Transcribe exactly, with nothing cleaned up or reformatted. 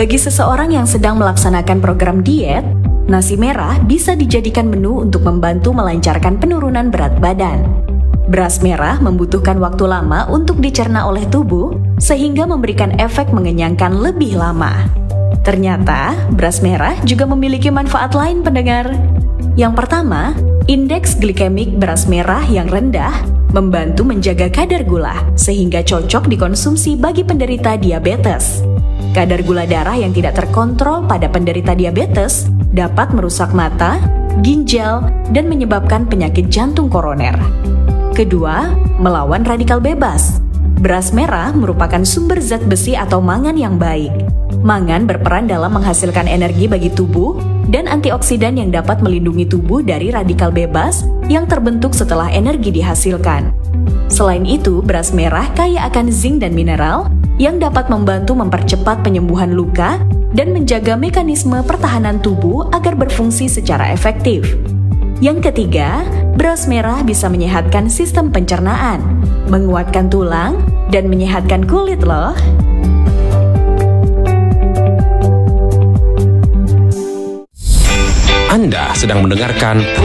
Bagi seseorang yang sedang melaksanakan program diet, nasi merah bisa dijadikan menu untuk membantu melancarkan penurunan berat badan. Beras merah membutuhkan waktu lama untuk dicerna oleh tubuh, sehingga memberikan efek mengenyangkan lebih lama. Ternyata, beras merah juga memiliki manfaat lain, pendengar. Yang pertama, indeks glikemik beras merah yang rendah membantu menjaga kadar gula, sehingga cocok dikonsumsi bagi penderita diabetes. Kadar gula darah yang tidak terkontrol pada penderita diabetes dapat merusak mata, ginjal, dan menyebabkan penyakit jantung koroner. Kedua, melawan radikal bebas. Beras merah merupakan sumber zat besi atau mangan yang baik. Mangan berperan dalam menghasilkan energi bagi tubuh dan antioksidan yang dapat melindungi tubuh dari radikal bebas yang terbentuk setelah energi dihasilkan. Selain itu, beras merah kaya akan zinc dan mineral yang dapat membantu mempercepat penyembuhan luka dan menjaga mekanisme pertahanan tubuh agar berfungsi secara efektif. Yang ketiga, beras merah bisa menyehatkan sistem pencernaan, menguatkan tulang, dan menyehatkan kulit loh. Anda sedang mendengarkan